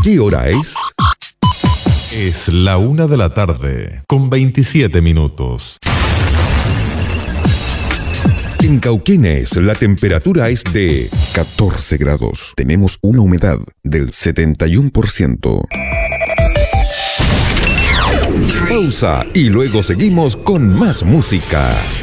¿Qué hora es? Es la 1:00 con 27 minutos. En Cauquenes, la temperatura es de 14 grados. Tenemos una humedad del 71%. Pausa y luego seguimos con más música.